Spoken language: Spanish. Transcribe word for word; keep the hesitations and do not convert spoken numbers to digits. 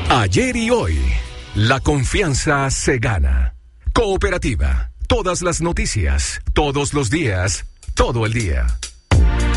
Ayer y hoy, la confianza se gana. Cooperativa, todas las noticias, todos los días, todo el día.